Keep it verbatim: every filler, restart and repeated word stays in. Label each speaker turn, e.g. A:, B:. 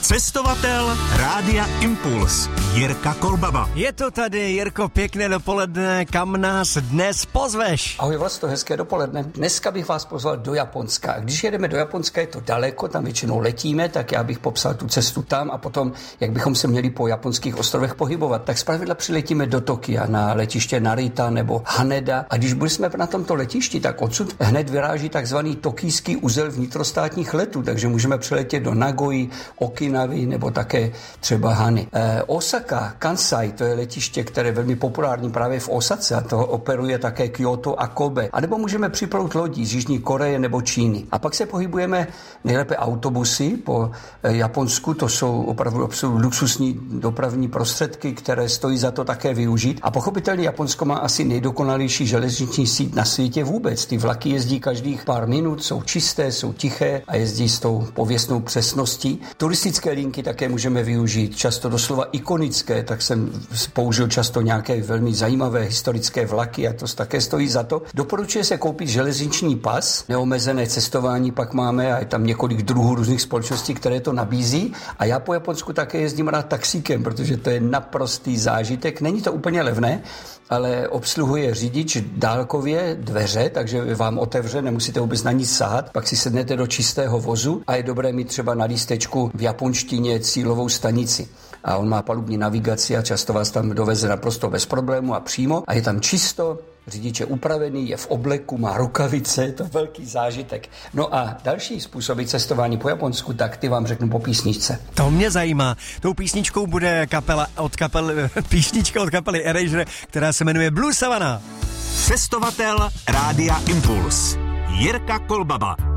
A: Cestovatel Rádia Impuls Jirka Kolbaba.
B: Je to tady, Jirko, pěkné dopoledne, kam nás dnes pozveš?
C: Ahoj Vlasto, hezké dopoledne. Dneska bych vás pozval do Japonska. Když jedeme do Japonska, je to daleko, tam většinou letíme, tak já bych popsal tu cestu tam a potom, jak bychom se měli po japonských ostrovech pohybovat. Tak zpravidla přiletíme do Tokia na letiště Narita nebo Haneda. A když budeme na tomto letišti, tak odsud hned vyráží takzvaný tokijský uzel vnitrostátních letů, takže můžeme přiletět do Nagoji, Okinavy nebo také třeba Hany. E, Osaka, Kansai, to je letiště, které je velmi populární právě v Osace a to operuje také Kyoto a Kobe. A nebo můžeme připlout lodí z Jižní Koreje nebo Číny. A pak se pohybujeme nejlépe autobusy po e, Japonsku, to jsou opravdu absolutně luxusní dopravní prostředky, které stojí za to také využít. A pochopitelně Japonsko má asi nejdokonalejší železniční síť na světě vůbec. Ty vlaky jezdí každých pár minut, jsou čisté, jsou tiché a jezdí s tou pověstnou přesností. Turistické linky také můžeme využít, často doslova ikonické, tak jsem použil často nějaké velmi zajímavé historické vlaky a to také stojí za to. Doporučuje se koupit železniční pas, neomezené cestování pak máme a je tam několik druhů různých společností, které to nabízí. A já po Japonsku také jezdím rád taxíkem, protože to je naprostý zážitek. Není to úplně levné, ale obsluhuje řidič dálkově dveře, takže vám otevře, nemusíte vůbec na nic sahat, pak si sednete do čistého vozu a je dobré mít třeba na lístečku v japonštině cílovou stanici. A on má palubní navigaci a často vás tam doveze naprosto bez problému a přímo a je tam čisto, řidič je upravený, je v obleku, má rukavice, je to velký zážitek. No a další způsoby cestování po Japonsku, tak ty vám řeknu po písničce.
B: To mě zajímá. Tou písničkou bude kapela od kapely, písnička od kapely Erasure, která se jmenuje Blue Savannah.
A: Cestovatel Rádia Impuls Jirka Kolbaba.